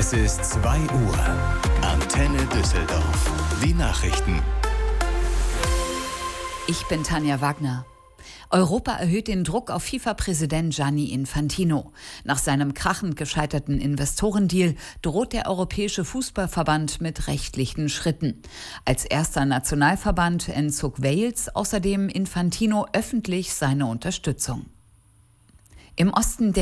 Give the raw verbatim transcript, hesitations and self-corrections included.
Es ist zwei Uhr. Antenne Düsseldorf. Die Nachrichten. Ich bin Tanja Wagner. Europa erhöht den Druck auf FIFA-Präsident Gianni Infantino. Nach seinem krachend gescheiterten Investorendeal droht der Europäische Fußballverband mit rechtlichen Schritten. Als erster Nationalverband entzog Wales außerdem Infantino öffentlich seine Unterstützung. Im Osten der